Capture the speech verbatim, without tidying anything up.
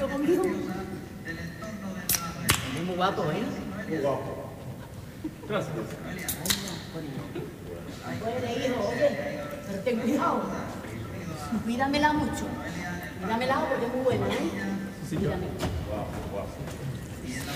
tío conmigo. Es muy guapo, ¿eh? Muy guapo. Gracias. Puede, hijo, oye, pero ten cuidado. Cuídamela mucho. Cuídamela porque es muy buena, ¿eh? Sí, sí, Cuídame. guapo, guapo.